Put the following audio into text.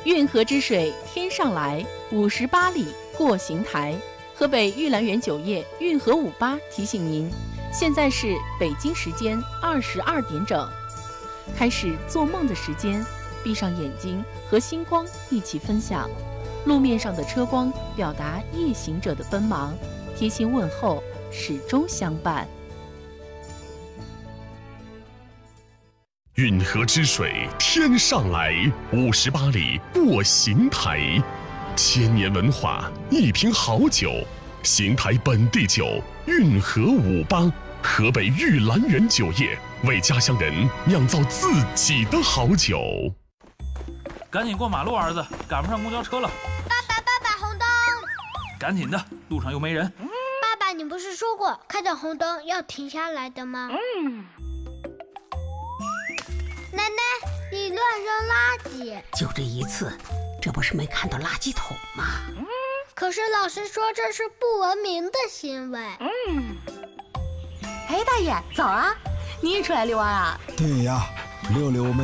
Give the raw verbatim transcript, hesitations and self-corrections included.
运河之水天上来，五十八里过邢台。河北玉兰园酒业运河五八提醒您，现在是北京时间二十二点整，开始做梦的时间。闭上眼睛，和星光一起分享。路面上的车光表达夜行者的奔忙，贴心问候始终相伴。 运河之水天上来，五十八里过邢台。千年文化，一瓶好酒，邢台本地酒，运河五八，河北玉兰园酒业为家乡人酿造自己的好酒。 赶紧过马路，儿子，赶不上公交车了。 爸爸，爸爸，红灯！ 赶紧的，路上又没人。 爸爸，你不是说过看到红灯要停下来的吗？嗯。奶奶，你乱扔垃圾。 就这一次，这不是没看到垃圾桶吗？ 嗯。可是老师说这是不文明的行为。嗯。 哎，大爷，早啊！你也出来遛弯啊？ 对呀，遛遛我们